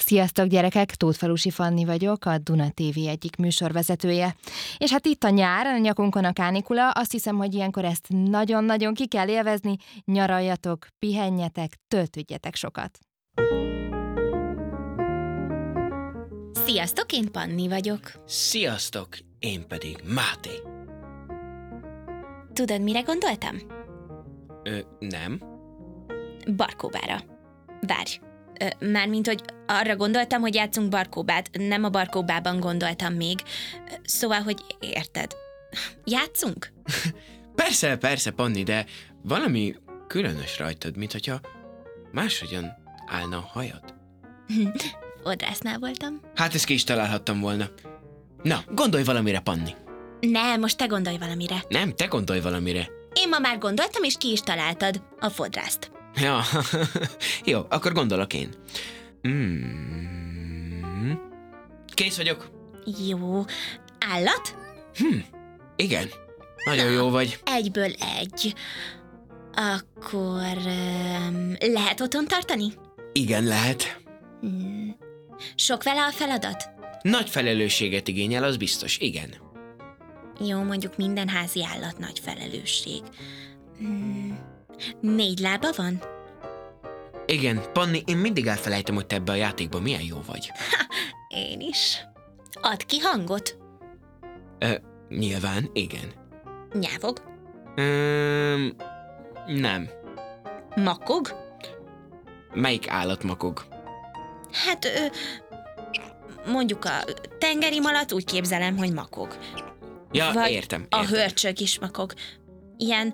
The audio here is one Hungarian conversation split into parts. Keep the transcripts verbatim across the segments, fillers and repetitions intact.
Sziasztok gyerekek, Tóthfalusi Fanni vagyok, a Duna té vé egyik műsorvezetője. És hát itt a nyár, a nyakunkon a kánikula, azt hiszem, hogy ilyenkor ezt nagyon-nagyon ki kell élvezni, nyaraljatok, pihenjetek, töltődjetek sokat. Sziasztok, én Panni vagyok. Sziasztok, én pedig Máté. Tudod, mire gondoltam? Ö, nem. Barkóbára. Várj. Ö, mármint, hogy arra gondoltam, hogy játszunk barkóbát, nem a barkóbában gondoltam még. Szóval, hogy érted. Játszunk? Persze, persze, Panni, de valami különös rajtad, mint hogyha máshogyan állna a hajad. Fodrásznál voltam. Hát ezt ki is találhattam volna. Na, gondolj valamire, Panni. Nem, most te gondolj valamire. Nem, te gondolj valamire. Én ma már gondoltam, és ki is találtad a fodrászt. Ja, jó, akkor gondolok én. Mm. Kész vagyok. Jó. Állat? Hm, igen. Nagyon jó vagy. Egyből egy. Akkor um, lehet otthon tartani? Igen, lehet. Hmm. Sok vele a feladat? Nagy felelősséget igényel, az biztos, igen. Jó, mondjuk minden házi állat nagy felelősség. Hmm. Négy lába van? Igen, Panni, én mindig elfelejtem, hogy te ebbe a játékban milyen jó vagy. Ha, én is. Ad ki hangot? Ö, nyilván, igen. Nyávog? Öm, nem. Makog? Melyik állat makog? Hát, ö, mondjuk a tengeri malac úgy képzelem, hogy makog. Ja, Vagy értem, a értem. hörcsög is makog. Ilyen...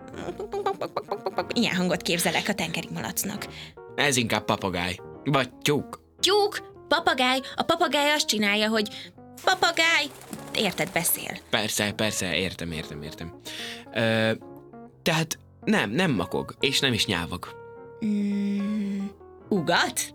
Ilyen hangot képzelek a tengeri malacnak. Ez inkább papagáj. Vagy tyúk. Tyúk, papagáj, a papagáj azt csinálja, hogy papagáj, érted, beszél. Persze, persze, értem, értem, értem. Ö, tehát nem, nem makog, és nem is nyávog. Mm, ugat?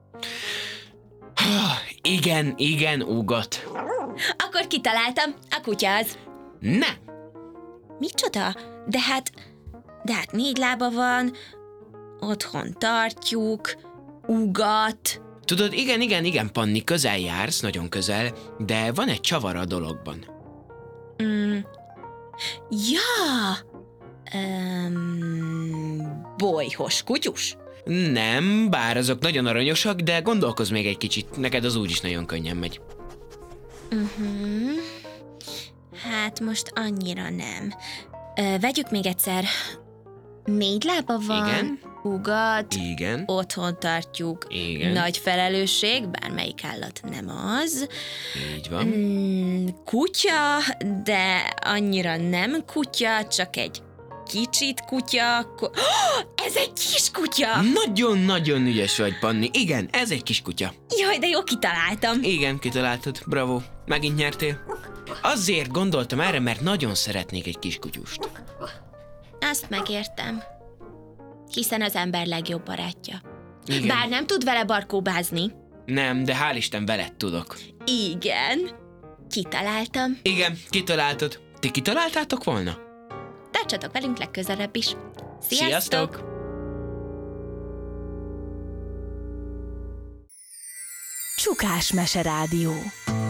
Igen, igen, ugat. Akkor kitaláltam, a kutya az. Nem. Micsoda? De hát, de hát négy lába van, otthon tartjuk, ugat. Tudod, igen, igen, igen, Panni, közel jársz, nagyon közel, de van egy csavar a dologban. Mm. Ja! Um, bolyhos kutyus? Nem, bár azok nagyon aranyosak, de gondolkozz még egy kicsit, neked az úgyis nagyon könnyen megy. Uh-huh. Hát most annyira nem. Ö, vegyük még egyszer. Négy lába van, Igen. ugat, Igen. otthon tartjuk, Igen. nagy felelősség, bármelyik állat nem az. Így van. Mm, kutya, de annyira nem kutya, csak egy kicsit kutya. Ko- oh, ez egy kis kutya! Nagyon-nagyon ügyes vagy, Panni. Igen, ez egy kis kutya. Jaj, de jó kitaláltam. Igen, kitaláltad. Bravo. Megint nyertél. Azért gondoltam erre, mert nagyon szeretnék egy kis kutyust. Azt megértem. Hiszen az ember legjobb barátja. Igen. Bár nem tud vele barkóbázni. Nem, de hál' Isten veled tudok. Igen. Kitaláltam. Igen, kitaláltad. Ti kitaláltátok volna? Tartsatok velünk legközelebb is. Sziasztok! Sziasztok! Csukás Mese Rádió.